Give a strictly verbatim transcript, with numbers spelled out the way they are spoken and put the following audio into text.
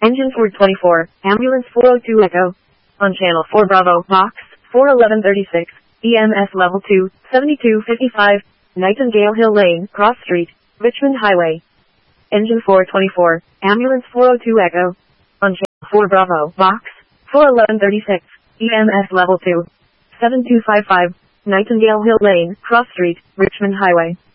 Engine four twenty-four, Ambulance four oh two Echo. On Channel four Bravo, Box four eleven thirty-six, E M S Level two, seventy-two fifty-five, Nightingale Hill Lane, Cross Street, Richmond Highway. Engine four twenty-four, Ambulance four oh two Echo. On Channel four Bravo, Box four eleven thirty-six, E M S Level two, seven two five five, Nightingale Hill Lane, Cross Street, Richmond Highway.